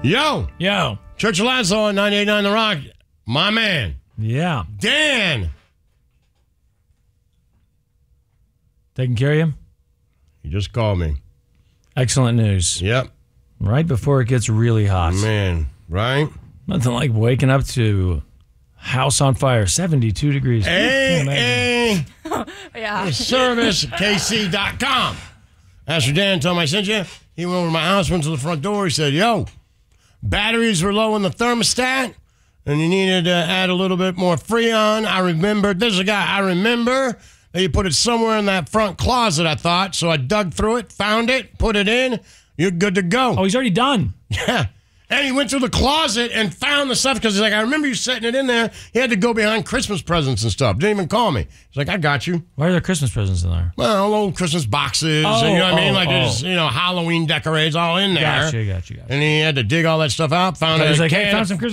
Yo. Church of Laszlo on 98.9 The Rock. My man. Yeah. Dan. Taking care of you? You just called me. Excellent news. Yep. Right before it gets really hot. Man, right? Nothing like waking up to house on fire, 72 degrees. AA Yeah. service KC.com. Pastor Dan told me I sent you. He went over to my house, went to the front door. He said, yo, batteries were low in the thermostat, and you needed to add a little bit more Freon. I remember that you put it somewhere in that front closet, I thought. So I dug through it, found it, put it in. You're good to go. Oh, he's already done. Yeah. And he went through the closet and found the stuff because he's like, I remember you setting it in there. He had to go behind Christmas presents and stuff. Didn't even call me. He's like, I got you. Why are there Christmas presents in there? Well, old Christmas boxes. And you know what I mean? Like there's, Halloween decorations all in there. Gotcha. And he had to dig all that stuff out. Found He's like, can hey, found of some Christmas